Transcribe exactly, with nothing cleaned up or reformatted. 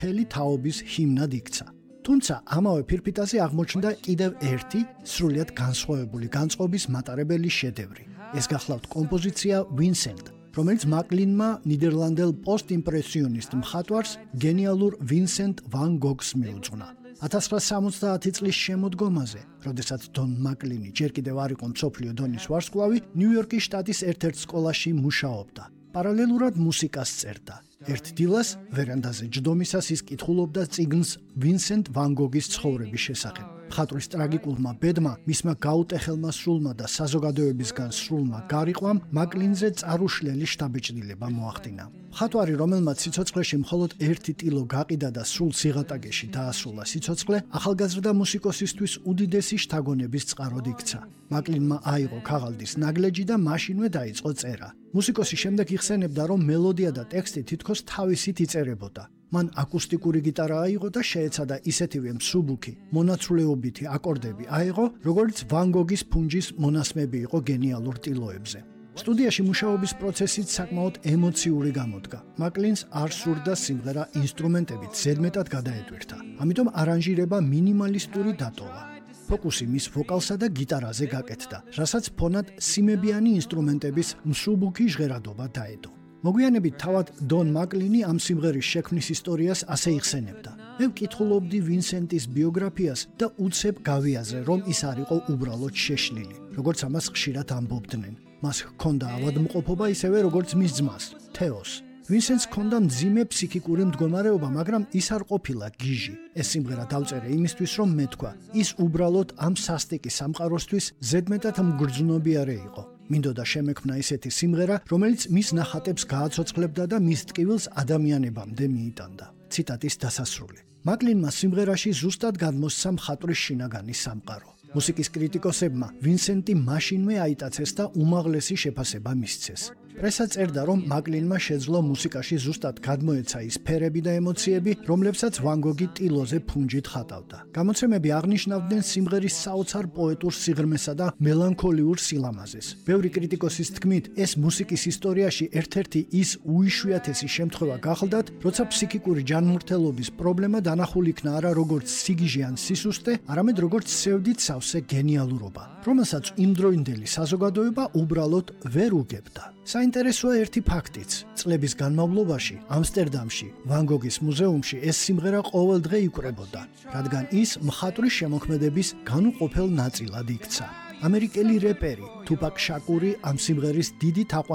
მთელი თაობის ჰიმნად იქცა. თუმცა ამავე ფირფიტაზე აღმოჩნდა კიდევ ერთი სრულიად განსხვავებული განწყობის მატარებელი შედევრი. ეს გახლავთ კომპოზიცია Vincent, რომელიც მაკლინმა ნიდერლანდელ პოსტ-იმპრესიონისტ მხატვარს გენიალურ Vincent van Gogh-ს მიუძღვნა. ათას ცხრაასი სამოცდაათი წლის შემოდგომაზე, როდესაც დონ მაკლინი ჯერ კიდევ არ იყო მსოფლიო დონის ვარსკვლავი, ნიუ-იორკის შტატის ერთ-ერთ სკოლაში მუშაობდა. პარალელურად მუსიკას წერდა. ერთ დილას ვერანდაზე ჯდომისას ის კითხულობდა წიგნს Vincent van Gogh-ის ცხოვრების შესახებ. მხატვრის ტრაგიკულმა ბედმა, მისმა გაუტეხელმა სრულმა და საზოგადოებისგან სრულმა გარიყვამ მაკლინზე წარუშლელი შთაბეჭდილება მოახდინა. მხატვარი, რომელმაც სიცოცხლეში მხოლოდ ერთი ტილო გაყიდა და სრულ სიღატაგეში დაასრულა სიცოცხლე, ახალგაზრდა მუსიკოსისთვის უდიდესი შთაგონების წყაროდ იქცა. მაკლინმა აიღო ქაღალდის ნაგლეჯი და მაშინვე დაიწყო წერა. მუსიკოსი შემდეგ იხსენებდა, რომ მელოდია და ტექსტი თითქოს თავისით იწერებოდა. მან აკუსტიკური გიტარა აიღო და შეეცადა ისეთივე მსუბუქი, მონაცვლეობითი აკორდები აიღო, როგორც ვან გოგის ფუნჯის მონასმები იყო გენიალურ ტილოებზე. სტუდიაში მუშაობის პროცესიც საკმაოდ ემოციური გამოდგა. მაკლინს არ სურდა სიმღერა ინსტრუმენტებით ზედმეტად გადაეტვირთა. ამიტომ არანჟირება მინიმალისტური დატოვა. ფოკუსი მის ვოკალსა და გიტარაზე გაკეთდა, რასაც ფონად სიმებიანი ინსტრუმენტების მსუბუქი ჟღერადობა დაედო. მოგვიანებით თავად დონ მაკლინი ამ სიმღერის შექმნის ისტორიას ასე იხსენებდა. მე ვკითხულობდი ვინსენტის ბიოგრაფიას და უცებ გავიაზრე, რომ ის არ იყო უბრალოდ შეშლილი, როგორც ამას ხშირად ამბობდნენ. მას ჰქონდა ავადმყოფობა ისევე როგორც მის ძმას, თეოს. ვინსენტს ჰქონდა მძიმე ფსიქიკური მდგომარეობა, მაგრამ ის არ ყოფილა გიჟი. ეს სიმღერა დავწერე იმისთვის, რომ მეთქვა, ის უბრალოდ ამ სასტიკი სამყაროსთვის ზედმეტად მგრძნობიარე იყო. მინდოდა შემექმნა ისეთი სიმღერა, რომელიც მის ნახატებს გააცოცხლებდა და მის ტკივილს ადამიანებამდე მიიტანდა. ციტატის დასასრული. მაკლინმა სიმღერაში ზუსტად გადმოსცა მხატვრის შინაგანი სამყარო. მუსიკის კრიტიკოსებმა ვინსენტი მაშინვე აიტაცეს და უმაღლესი შეფასება მისცეს. პრესა წერდა, რომ მაკლინმა შეძლო მუსიკაში ზუსტად გადმოეცა ის ფერები და ემოციები, რომლებსაც ვან გოგი ტილოზე ფუნჯით ხატავდა. გამოცემები აღნიშნავდნენ სიმღერის საოცარ პოეტურ სიღრმესა და მელანქოლიურ სილამაზეს. ბევრი კრიტიკოსის თქმით, ეს მუსიკის ისტორიაში ერთ-ერთი ის უიშვიათესი შემთხვევა გახლდათ, როცა ფსიქიკური ჯანმრთელობის პრობლემა დანახული იქნა არა როგორც სიგიჟე ან სისუსტე, არამედ როგორც სევდით სავსე გენიალურობა, რომელსაც იმდროინდელი საზოგადოება უბრალოდ ვერ უგებდა. საინტერესოა ერთი ფაქტიც. წლების განმავლობაში ამსტერდამში, ვან გოგის მუზეუმში ეს სიმღერა ყოველდღე იკვრებოდა, რადგან ის მხატვრის შემოქმედების განუყოფელ ნაწილად იქცა. ამერიკელი რეპერი თუპაკ შაკური ამ სიმღერის დიდი